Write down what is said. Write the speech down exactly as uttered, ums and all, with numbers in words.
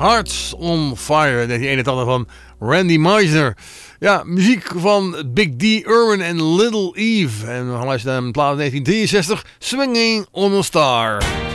Hearts on Fire, negentien eenentachtig van Randy Meisner. Ja, muziek van Big D. Irwin en Little Eve. En we gaan luisteren naar een plaat uit negentien drieënzestig, Swinging on a Star.